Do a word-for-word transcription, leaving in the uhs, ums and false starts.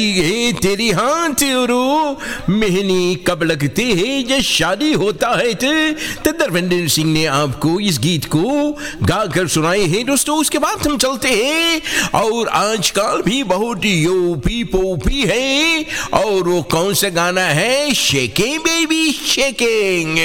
ये तेरी हाथ रो मेहनी कब लगते है जब शादी होता है तो धर्मेंद्र सिंह ने आपको इस गीत को गाकर सुनाए हैं दोस्तों। उसके बाद हम चलते हैं और आजकल भी बहुत योपी पोपी है और वो कौन सा गाना है, शेकिंग बेबी शेकिंग।